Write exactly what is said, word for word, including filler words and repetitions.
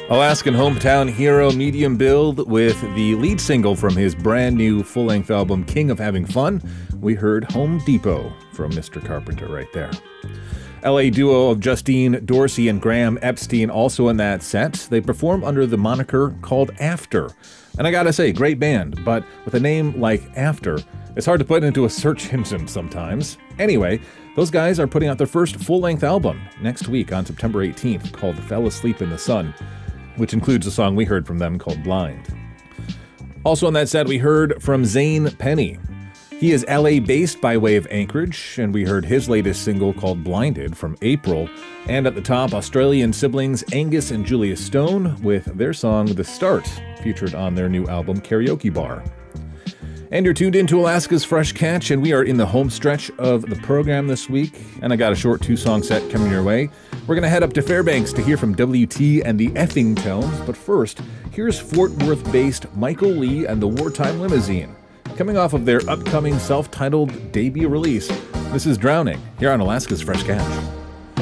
Alaskan hometown hero Medium Build with the lead single from his brand new full-length album King of Having Fun. We heard Home Depot from Mister Carpenter right there. L A duo of Justine Dorsey and Graham Epstein also in that set. They perform under the moniker called After. And I gotta say, great band, but with a name like After, it's hard to put into a search engine sometimes. Anyway, those guys are putting out their first full-length album next week on September eighteenth called Fell Asleep in the Sun, which includes a song we heard from them called Blind. Also on that set, we heard from Zane Penny. He is L A-based by way of Anchorage, and we heard his latest single called Blinded from April. And at the top, Australian siblings Angus and Julia Stone with their song The Start, featured on their new album Karaoke Bar. And you're tuned into Alaska's Fresh Catch, and we are in the home stretch of the program this week. And I got a short two-song set coming your way. We're going to head up to Fairbanks to hear from W T and the Effing Tones. But first, here's Fort Worth-based Michael Lee and the Wartime Limousine. Coming off of their upcoming self-titled debut release, this is Drowning, here on Alaska's Fresh Catch.